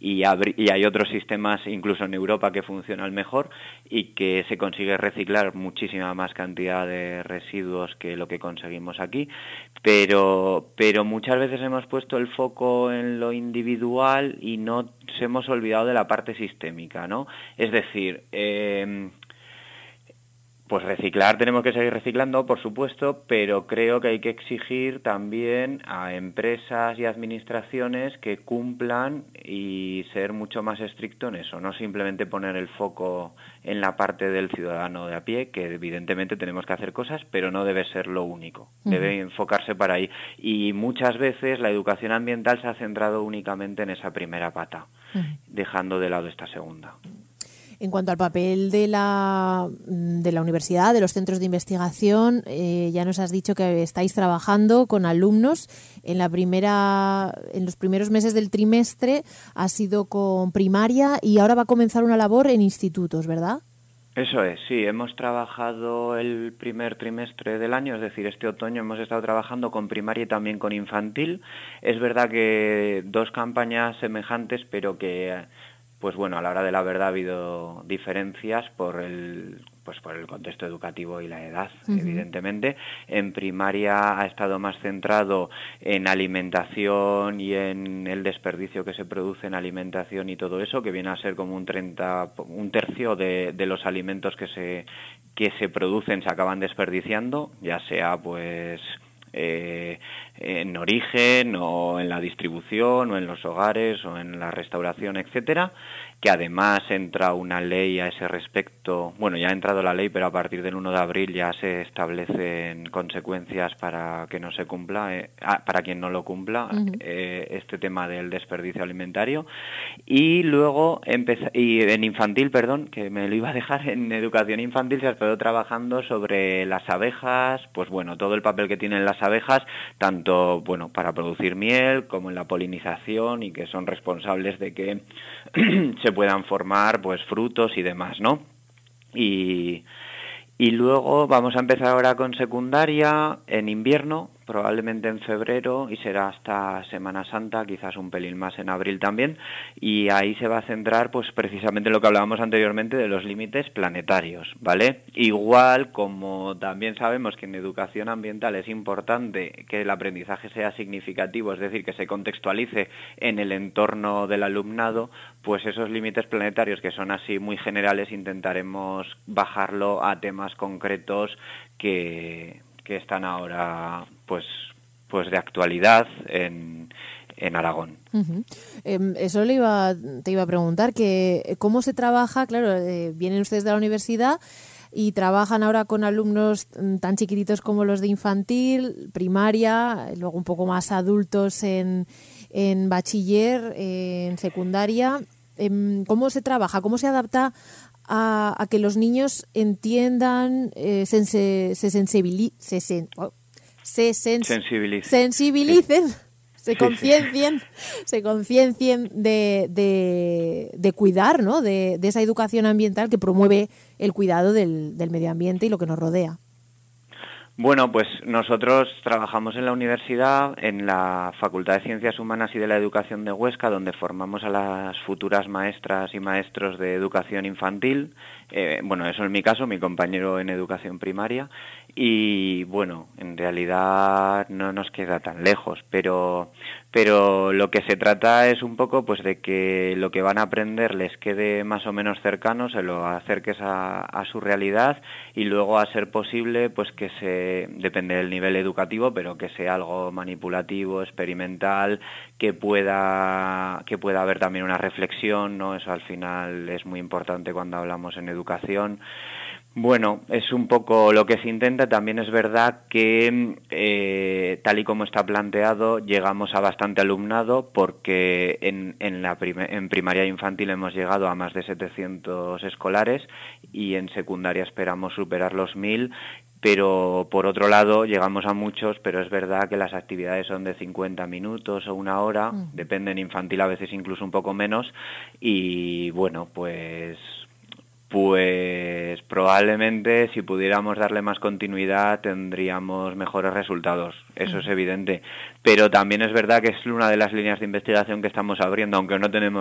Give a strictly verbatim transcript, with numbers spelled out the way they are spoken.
y, abri- y hay otros sistemas incluso en Europa que funcionan mejor y que se consigue reciclar muchísima más cantidad de residuos que lo que conseguimos aquí, pero, pero muchas veces hemos puesto el foco en lo individual y no nos hemos olvidado de la parte sistémica, ¿no? Es decir, eh, pues reciclar, tenemos que seguir reciclando, por supuesto, pero creo que hay que exigir también a empresas y administraciones que cumplan y ser mucho más estricto en eso, no simplemente poner el foco en la parte del ciudadano de a pie, que evidentemente tenemos que hacer cosas, pero no debe ser lo único, debe uh-huh. enfocarse para ahí. Y muchas veces la educación ambiental se ha centrado únicamente en esa primera pata, uh-huh. dejando de lado esta segunda. En cuanto al papel de la, de la universidad, de los centros de investigación, eh, ya nos has dicho que estáis trabajando con alumnos. En la primera, en los primeros meses del trimestre ha sido con primaria y ahora va a comenzar una labor en institutos, ¿verdad? Eso es, sí, hemos trabajado el primer trimestre del año, es decir, este otoño hemos estado trabajando con primaria y también con infantil. Es verdad que dos campañas semejantes, pero que... pues bueno, a la hora de la verdad ha habido diferencias por el pues por el contexto educativo y la edad, uh-huh. evidentemente. En primaria ha estado más centrado en alimentación y en el desperdicio que se produce en alimentación y todo eso, que viene a ser como un treinta, un tercio de, de los alimentos que se que se producen se acaban desperdiciando, ya sea pues Eh, en origen o en la distribución o en los hogares o en la restauración, etcétera, que además entra una ley a ese respecto. Bueno, ya ha entrado la ley, pero a partir del uno de abril ya se establecen consecuencias para que no se cumpla, eh, para quien no lo cumpla, uh-huh. eh, este tema del desperdicio alimentario. Y luego empezó, y en infantil, perdón, que me lo iba a dejar, en educación infantil se ha estado trabajando sobre las abejas, pues bueno, todo el papel que tienen las abejas, tanto bueno para producir miel como en la polinización, y que son responsables de que se puedan formar pues frutos y demás, ¿no? Y, y luego vamos a empezar ahora con secundaria en invierno, probablemente en febrero, y será hasta Semana Santa, quizás un pelín más en abril también, y ahí se va a centrar pues precisamente lo que hablábamos anteriormente de los límites planetarios, ¿vale? Igual como también sabemos que en educación ambiental es importante que el aprendizaje sea significativo, es decir, que se contextualice en el entorno del alumnado, pues esos límites planetarios que son así muy generales intentaremos bajarlo a temas concretos que... que están ahora pues pues de actualidad en, en Aragón. Uh-huh. Eh, eso le iba, te iba a preguntar, que cómo se trabaja, claro, eh, vienen ustedes de la universidad y trabajan ahora con alumnos tan chiquititos como los de infantil, primaria, luego un poco más adultos en, en bachiller, eh, en secundaria. Eh, ¿Cómo se trabaja? ¿Cómo se adapta A, a que los niños entiendan, eh, sense, se, sensibili, se, sen, oh, se sens, sensibilicen, sensibilicen sí. se conciencien, sí, sí. se conciencien de, de, de cuidar, ¿no? de, de esa educación ambiental que promueve el cuidado del, del medio ambiente y lo que nos rodea? Bueno, pues nosotros trabajamos en la universidad, en la Facultad de Ciencias Humanas y de la Educación de Huesca, donde formamos a las futuras maestras y maestros de educación infantil. Eh, bueno, eso en mi caso, mi compañero en educación primaria. Y bueno, en realidad no nos queda tan lejos, pero pero lo que se trata es un poco pues de que lo que van a aprender les quede más o menos cercano, se lo acerques a, a su realidad, y luego, a ser posible, pues que se, depende del nivel educativo, pero que sea algo manipulativo, experimental, que pueda que pueda haber también una reflexión, ¿no? Eso al final es muy importante cuando hablamos en educación. Bueno, es un poco lo que se intenta. También es verdad que, eh, tal y como está planteado, llegamos a bastante alumnado, porque en, en, la prim- en primaria infantil hemos llegado a más de setecientos escolares y en secundaria esperamos superar los mil, pero por otro lado llegamos a muchos, pero es verdad que las actividades son de cincuenta minutos o una hora, mm. depende, en infantil a veces incluso un poco menos, y bueno, pues... Pues probablemente si pudiéramos darle más continuidad tendríamos mejores resultados, eso es evidente. Pero también es verdad que es una de las líneas de investigación que estamos abriendo, aunque no tenemos